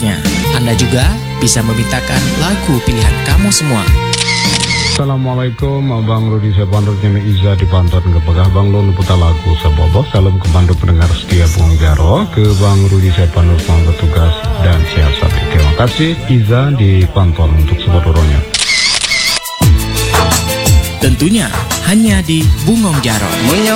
selanjutnya. Anda juga bisa memintakan lagu pilihan kamu semua. Assalamualaikum, Abang Rudi Sepandor Nyami Iza di Pantor Ngepegah Bang Lon putar lagu Sabobo. Salam kebantu pendengar setia Bung Jaro. Ke Bang Rudi Sepandor selamat bertugas dan siasat. Terima kasih Iza di Pantor untuk sebotoronya. Tentunya hanya di Bungong Jaro.